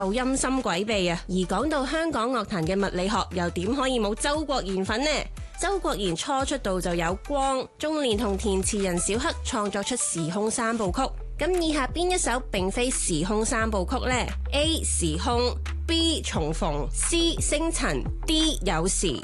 陰森詭秘啊！而講到香港樂壇嘅物理學，又點可以冇周國賢份呢？周國賢初出道就有光，仲連同填詞人小黑創作出時空三部曲。咁以下邊一首並非時空三部曲呢？ A 時空， B 重逢， C 星塵， D 有時。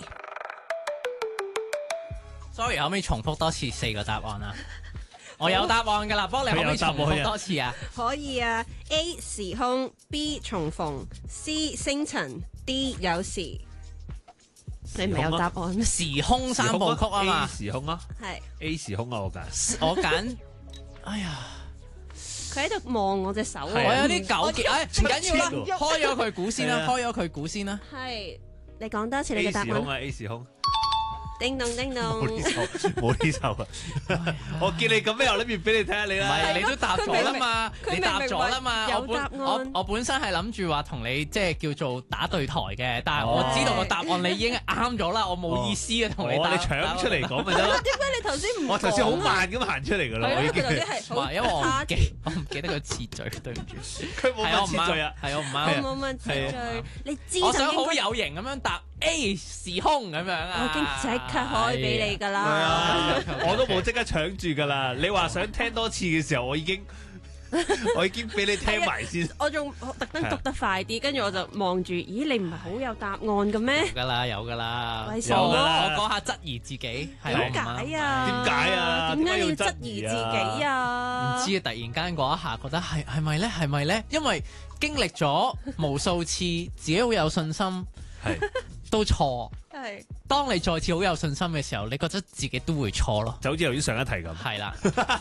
Sorry， 可唔可以重複多次4個答案啊？我有答案噶啦，幫你可唔可以重複多次啊？ 可以啊。 A 時空， B 重逢， C 星塵， D 有時。你唔係有答案咩？ 時空三部曲啊嘛。 A 時空啊， 係 A 時空啊， 我揀。哎呀， 佢喺度望我隻手啊！ 我有啲糾結。哎，唔緊要啦， 出開咗佢估先啦，開咗佢估先啦。 係，你講多次你嘅 A 答案。 時空啊，A 時空。 叮咚叮咚。 冇呢首啊！我見你咁樣，我諗住俾你睇下你唔啦。 係，你都答咗啦嘛，你答咗啦嘛。 有答案。 我本身係諗住話同你即係叫做打對台嘅，但係我知道個答案你已經啱咗啦，我冇意思啊同你打。 你搶出嚟講咪得咯。 點解你頭先唔講啊？ 我頭先好慢咁行出嚟噶啦，我已經。 唔係，因為我唔記得個次序，對唔住。 佢冇問次序啊， 係我唔啱。 我冇問次序，你知我想好有型咁樣答 A 時空咁樣啊！ 我已經即刻開俾你噶啦。 我都冇即刻搶住噶啦。你話想聽多次嘅時候，我已經俾你聽埋先。 我仲特登讀得快啲，跟住我就望住，咦，你唔係好有答案嘅咩？ 有噶啦，有噶啦， 有㗎啦我嗰下質疑自己， 點解啊？ 點解啊？ 點解你要質疑自己啊？ 唔知啊！突然間嗰一下覺得係咪咧？係咪咧？因為經歷咗無數次，自己好有信心， 係係。 都錯。當你再次好有信心嘅時候，你覺得自己都會錯咯。 就好似頭先上一題咁。 係啦。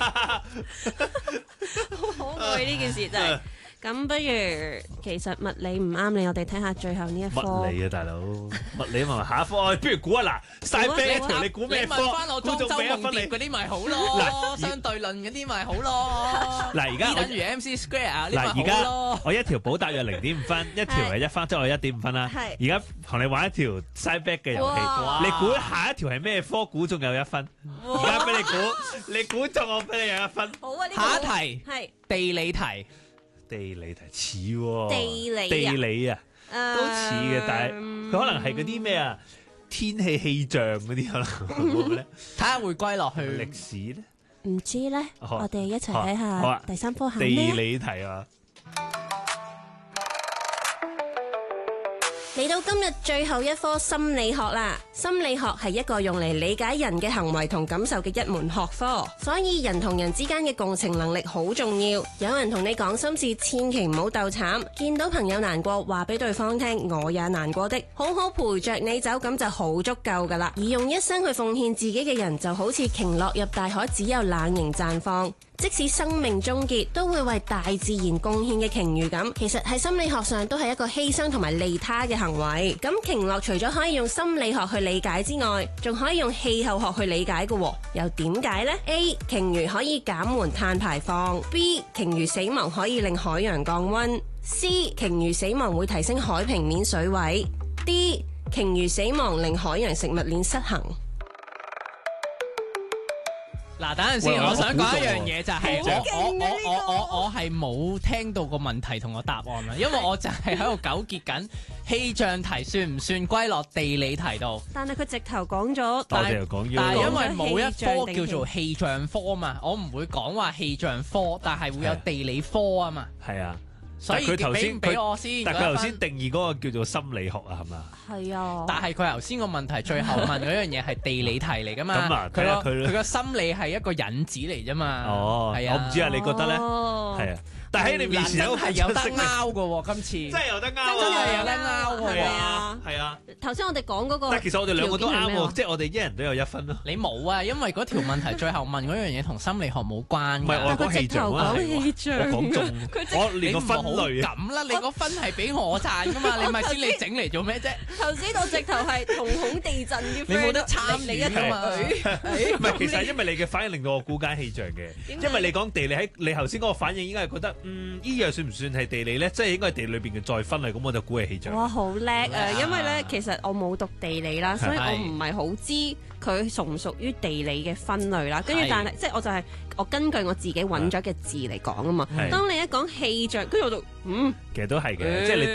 好可愛呢件事真係。咁不如其實物理唔啱你，我哋睇下最後呢一科。 物理啊，大佬，物理啊嘛，下一科，不如估啊嗱，晒啤一條，你估咩科？ 你問翻我莊周俾一分夢蝶嗰啲咪好咯， 嗱相對論嗰啲咪好咯。 嗱而家 E 等於 MC Square 啊，呢嗱，而咪好家咯。 我一條補答約0.5分，一條係1分，即係我1.5分啦。 係而家同你玩一條 side back 嘅遊哇戲，你估下一條係咩科？估中有1分。而家俾你估，你估中我俾你有1分。 好啊，呢個下一題係地理題， 地理題似喎， 地理啊地理啊，都似嘅，但係佢可能係嗰啲咩啊，天氣氣象嗰啲可能會唔會咧？ 睇下回歸落去歷史咧， 唔知咧， 好我哋一齊睇好啊下第三科係地咩？ 理題啊。 嚟到今日最後一科心理學啦，心理學係一個用嚟理解人嘅行為同感受嘅一門學科，所以人同人之間嘅共情能力好重要。有人同你講心事，千祈唔好鬥慘，見到朋友難過，話俾對方聽，我也難過的，好好陪着你走，咁就好足夠噶啦。而用一生去奉獻自己嘅人，就好似鯨落入大海，只有冷凝綻放。即使生命終結，都會為大自然貢獻嘅鯨魚咁，其實喺心理學上都係一個犧牲同埋利他嘅行為。咁鯨落除咗可以用心理學去理解之外，仲可以用氣候學去理解嘅，又點解呢？ A. 鯨魚可以減緩碳排放。 B. 鯨魚死亡可以令海洋降溫。 C. 鯨魚死亡會提升海平面水位。 D. 鯨魚死亡令海洋食物鏈失衡。 嗱，等陣先，我想講一樣嘢就係好勁啊我係冇聽到個問題同個答案啦，因為我就係喺度糾結緊氣象題算唔算歸落地理題度？ 但係佢直頭講咗， 但係因為冇一科叫做氣象科嘛，我唔會講話氣象科，但係會有地理科啊嘛。 係啊。 所以俾唔俾我先？ 但佢頭先定義嗰個叫做心理學啊，係嘛？ 係啊。 但係佢頭先個問題最後問嗰樣嘢係地理題嚟噶嘛？ 咁啊， 佢個心理係一個引子嚟啫嘛。 哦， 係啊。 我唔知啊，你覺得咧？係啊。但喺你面前有係有得拗噶喎，今次真係有得拗， 真係有得拗喎。 係啊， 係啊。 頭先我哋講嗰個， 但其實我哋兩個都啱喎，即係我哋一人都有1分咯。 你冇啊，因為嗰條問題最後問嗰樣嘢同心理學冇關。 唔係我講氣象啊，我講中，我連個分類咁啦，你個分係俾我賺噶嘛，你咪先你整嚟做咩啫？ 頭先我直頭係瞳孔地震啲 friend， 你冇得參與啊嘛。 唔係，其實因為你嘅反應令到我估解氣象嘅，因為你講地理喺你頭先嗰個反應應該係覺得依樣算唔算係地理咧？即係應該係地理裏邊嘅再分類，咁我就估係氣象。 哇，好叻啊！ 哇因為咧，其實我冇讀地理啦，所以我唔係好知佢屬唔屬於地理嘅分類啦。跟住但係即係我就係我根據我自己揾咗嘅字嚟講啊嘛。 係當你一講氣象，跟住我就其實都係嘅，即係你